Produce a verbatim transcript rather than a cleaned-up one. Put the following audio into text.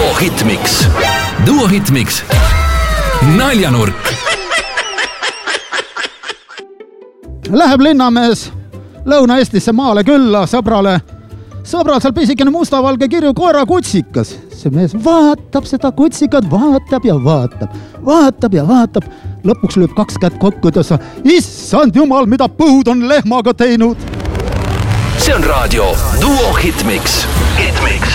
Duo Hitmix. Duo Hitmix. Naljanurk. Läheb linnamees Lõuna-Eestisse maale külla sõbrale. Sõbral seal pisikene mustavalge kirju koera kutsikas. See mees vaatab seda kutsikat, vaatab ja vaatab, vaatab ja vaatab. Lõpuks lööb kaks kätt kokku ja sa, issand jumal, mida põud on lehmaga teinud. See on raadio Duo Hitmix. Hitmix.